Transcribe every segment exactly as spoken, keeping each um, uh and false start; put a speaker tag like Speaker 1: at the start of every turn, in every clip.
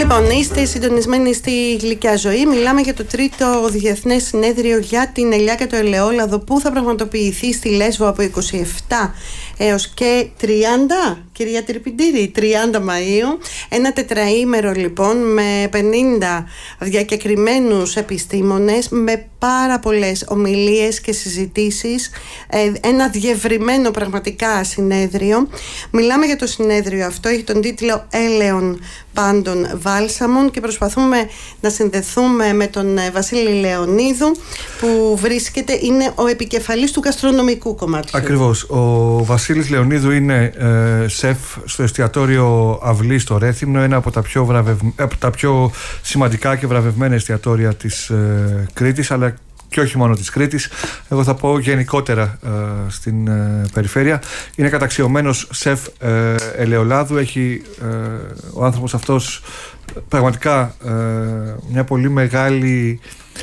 Speaker 1: Λοιπόν, είστε συντονισμένοι στη Γλυκιά Ζωή. Μιλάμε για το τρίτο διεθνές συνέδριο για την ελιά και το ελαιόλαδο που θα πραγματοποιηθεί στη Λέσβο από είκοσι επτά έως και τριάντα, κυρία Τριπιντήρη, τριάντα Μαΐου. Ένα τετραήμερο λοιπόν με πενήντα διακεκριμένους επιστήμονες, με πάρα πολλές ομιλίες και συζητήσεις, ένα διευρυμένο πραγματικά συνέδριο. Μιλάμε για το συνέδριο αυτό, έχει τον τίτλο «Έλεον πάντων βάλσαμων» και προσπαθούμε να συνδεθούμε με τον Βασίλη Λεωνίδου που βρίσκεται, είναι ο επικεφαλής του γαστρονομικού κομμάτιου.
Speaker 2: Ακριβώς. Ο Βασίλης Λεωνίδου είναι ε, σεφ στο εστιατόριο Αυλή στο Ρέθυμνο, ένα από τα πιο, βραβευ... από τα πιο σημαντικά και βραβευμένα εστιατόρια της ε, Κρήτης, αλλά και όχι μόνο της Κρήτης, εγώ θα πω γενικότερα ε, στην ε, περιφέρεια. Είναι καταξιωμένος σεφ ε, ελαιολάδου. Έχει ε, ο άνθρωπος αυτός πραγματικά ε, μια πολύ μεγάλη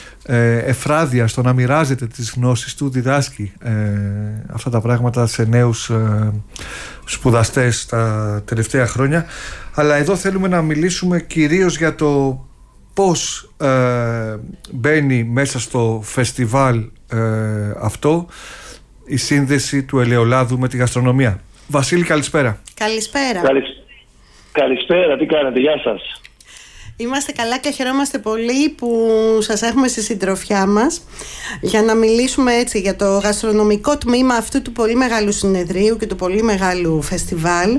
Speaker 2: ε, εφράδια στο να μοιράζεται τις γνώσεις του, διδάσκει ε, αυτά τα πράγματα σε νέους ε, σπουδαστές τα τελευταία χρόνια. Αλλά εδώ θέλουμε να μιλήσουμε κυρίως για το πώς ε, μπαίνει μέσα στο φεστιβάλ ε, αυτό η σύνδεση του ελαιολάδου με τη γαστρονομία. Βασίλη, καλησπέρα.
Speaker 1: Καλησπέρα.
Speaker 3: Καλησ... Καλησπέρα, τι κάνετε, γεια σας.
Speaker 1: Είμαστε καλά και χαιρόμαστε πολύ που σας έχουμε στη συντροφιά μας για να μιλήσουμε έτσι για το γαστρονομικό τμήμα αυτού του πολύ μεγάλου συνεδρίου και του πολύ μεγάλου φεστιβάλ.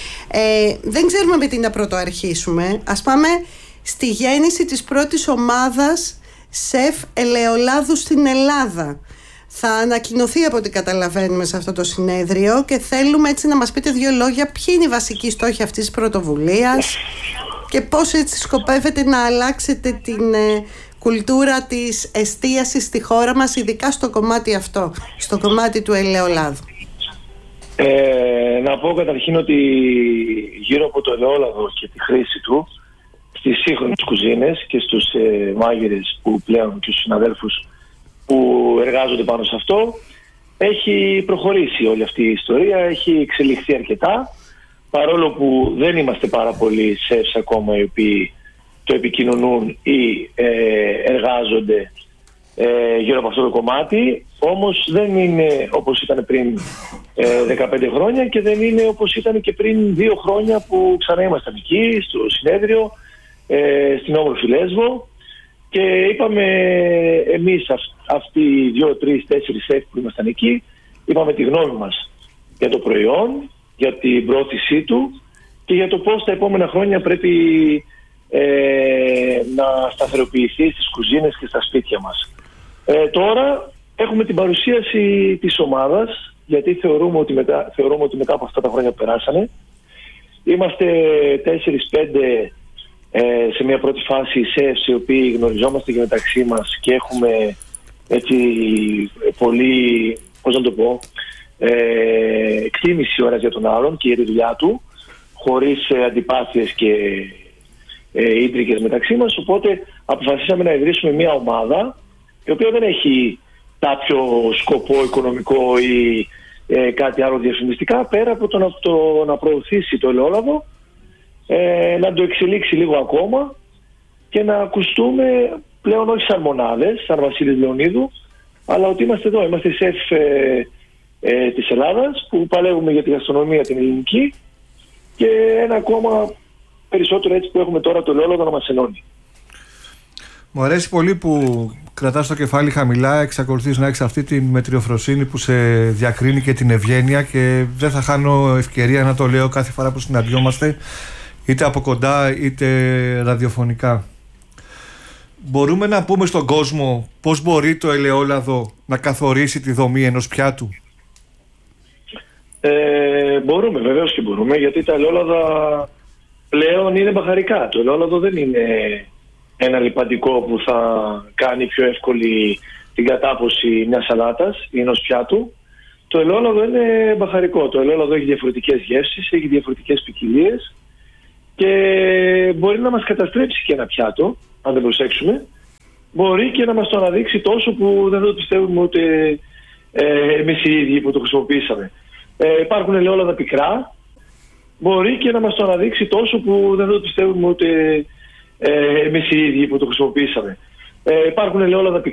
Speaker 1: Ε, δεν ξέρουμε με τι να πρωτοαρχίσουμε. Ας πάμε στη γέννηση της πρώτης ομάδας σεφ ελαιολάδου στην Ελλάδα. Θα ανακοινωθεί από ό,τι καταλαβαίνουμε σε αυτό το συνέδριο και θέλουμε έτσι να μας πείτε δύο λόγια ποιοι είναι οι βασικοί στόχοι αυτής της πρωτοβουλίας και πώς έτσι σκοπεύετε να αλλάξετε την ε, κουλτούρα της εστίασης στη χώρα μας, ειδικά στο κομμάτι αυτό, στο κομμάτι του ελαιολάδου.
Speaker 3: Ε, να πω καταρχήν ότι γύρω από το ελαιόλαδο και τη χρήση του στις σύγχρονες κουζίνες και στους ε, μάγειρες που πλέον και στους συναδέλφους που εργάζονται πάνω σε αυτό, έχει προχωρήσει όλη αυτή η ιστορία, έχει εξελιχθεί αρκετά, παρόλο που δεν είμαστε πάρα πολλοί σεφς ακόμα οι οποίοι το επικοινωνούν ή ε, εργάζονται ε, γύρω από αυτό το κομμάτι, όμως δεν είναι όπως ήταν πριν ε, δεκαπέντε χρόνια και δεν είναι όπως ήταν και πριν δύο χρόνια που ξανά ήμασταν εκεί στο συνέδριο ε, στην όμορφη Λέσβο και είπαμε εμείς αυ, αυτοί οι δύο, τρεις, τέσσερις σεφ που ήμασταν εκεί, είπαμε τη γνώμη μας για το προϊόν, για την πρόθεσή του και για το πώς τα επόμενα χρόνια πρέπει ε, να σταθεροποιηθεί στις κουζίνες και στα σπίτια μας. Ε, τώρα έχουμε την παρουσίαση της ομάδας, γιατί θεωρούμε ότι μετά, θεωρούμε ότι μετά από αυτά τα χρόνια που περάσανε είμαστε τέσσερις πέντε ε, σε μια πρώτη φάση σεφs οι οποίοι γνωριζόμαστε και μεταξύ μας και έχουμε έτσι πολύ, πώς να το πω, ε, εκτίμηση ώρας για τον άλλον και για τη δουλειά του, χωρίς ε, αντιπάθειες και ε, ίντρικες μεταξύ μας, οπότε αποφασίσαμε να ιδρύσουμε μια ομάδα η οποία δεν έχει κάποιο σκοπό οικονομικό ή ε, κάτι άλλο διαφημιστικά, πέρα από το να, το, να προωθήσει το ελαιόλαδο, ε, να το εξελίξει λίγο ακόμα και να ακουστούμε πλέον όχι σαν μονάδες, σαν Βασίλης Λεωνίδου, αλλά ότι είμαστε εδώ, είμαστε σεφ ε, ε, της Ελλάδας που παλεύουμε για τη γαστρονομία την ελληνική και ένα ακόμα περισσότερο έτσι που έχουμε τώρα το ελαιόλαδο να μας ενώνει.
Speaker 2: Μου αρέσει πολύ που κρατάς το κεφάλι χαμηλά, εξακολουθείς να έχεις αυτή τη μετριοφροσύνη που σε διακρίνει και την ευγένεια και δεν θα χάνω ευκαιρία να το λέω κάθε φορά που συναντιόμαστε, είτε από κοντά είτε ραδιοφωνικά. Μπορούμε να πούμε στον κόσμο πώς μπορεί το ελαιόλαδο να καθορίσει τη δομή ενός πιάτου?
Speaker 3: Ε, μπορούμε, βεβαίως και μπορούμε, γιατί τα ελαιόλαδα πλέον είναι μπαχαρικά. Το ελαιόλαδο δεν είναι ένα λιπαντικό που θα κάνει πιο εύκολη την κατάποση μιας σαλάτας ή ενός πιάτου. Το ελαιόλαδο είναι μπαχαρικό. Το ελαιόλαδο έχει διαφορετικές γεύσεις, έχει διαφορετικές ποικιλίες και μπορεί να μας καταστρέψει και ένα πιάτο, αν δεν προσέξουμε. Μπορεί και να μας το αναδείξει τόσο που δεν το πιστεύουμε ούτε ε, εμείς οι ίδιοι που το χρησιμοποιήσαμε. Ε, υπάρχουν ελαιόλαδα πικρά, μπορεί και να μας το αναδείξει τόσο που δεν το πιστεύουμε ούτε ε, εμείς οι ίδιοι που το χρησιμοποιήσαμε. Ε, υπάρχουν ελαιόλαδα